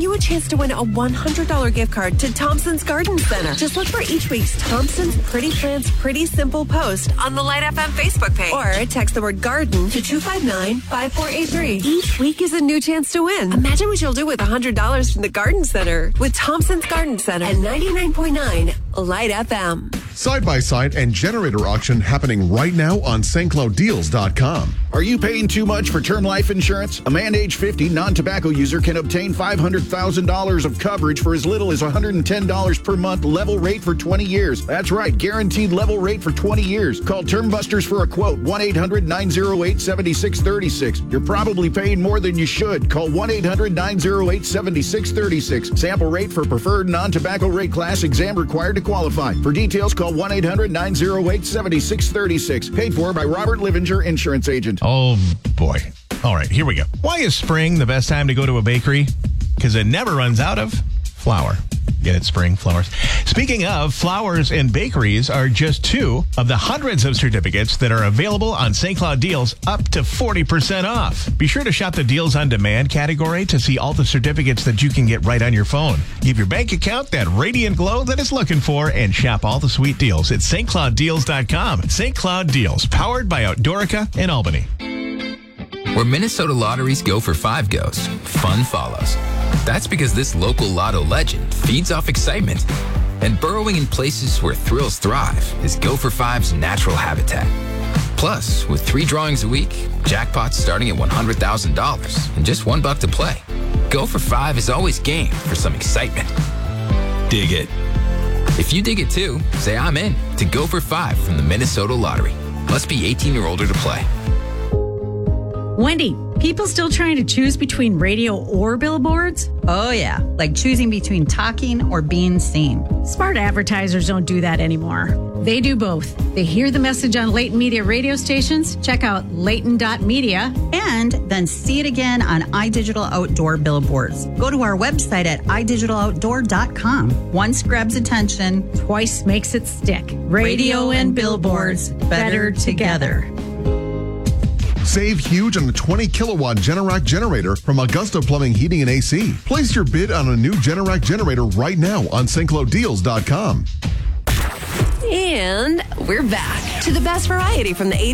you a chance to win a $100 gift card to Thompson's Garden Center. Just look for each week's Thompson's Pretty Plants Pretty Simple post on the Light FM Facebook page. Or text the word garden to 259-5483. Each week is a new chance to win. Imagine what you'll do with $100 from the Garden Center with Thompson's Garden Center at 99.9 Light FM. Side-by-side and generator auction happening right now on StCloudDeals.com. Are you paying too much for term life insurance? A man age 50, non-tobacco user can obtain $500,000 of coverage for as little as $110 per month, level rate for 20 years. That's right, guaranteed level rate for 20 years. Call Term Busters for a quote, 1-800-908-7636. You're probably paying more than you should. Call 1-800-908-7636. Sample rate for preferred non-tobacco rate class, exam required to qualify. For details, call 1-800-908-7636. Paid for by Robert Livinger, Insurance Agent. Oh, boy. All right, here we go. Why is spring the best time to go to a bakery? Because it never runs out of flour. Get it, spring flowers. Speaking of, flowers and bakeries are just two of the hundreds of certificates that are available on St. Cloud Deals, up to 40% off. Be sure to shop the Deals on Demand category to see all the certificates that you can get right on your phone. Give your bank account that radiant glow that it's looking for and shop all the sweet deals at stclouddeals.com. St. Cloud Deals, powered by Outdoorica in Albany. Where Minnesota lotteries go for 5 goes, fun follows. That's because this local lotto legend feeds off excitement. And burrowing in places where thrills thrive is Go for 5's natural habitat. Plus, with 3 drawings a week, jackpots starting at $100,000 and just $1 to play, Go for 5 is always game for some excitement. Dig it. If you dig it too, say I'm in to Go for 5 from the Minnesota Lottery. Must be 18 or older to play. Wendy, people still trying to choose between radio or billboards? Oh, yeah, like choosing between talking or being seen. Smart advertisers don't do that anymore. They do both. They hear the message on Layton Media radio stations, check out layton.media, and then see it again on iDigital Outdoor billboards. Go to our website at idigitaloutdoor.com. Once grabs attention, twice makes it stick. Radio and billboards, better together. Save huge on a 20-kilowatt Generac generator from Augusta Plumbing, Heating, and AC. Place your bid on a new Generac generator right now on stclouddeals.com. And we're back to the best variety from the 80s.